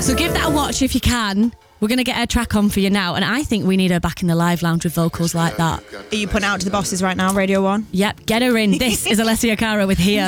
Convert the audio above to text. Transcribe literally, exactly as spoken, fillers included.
So give that a watch if you can. We're going to get her track on for you now, and I think we need her back in the live lounge with vocals like that. Are you putting out to the bosses right now, Radio one? Yep, get her in. This is Alessia Cara with Here.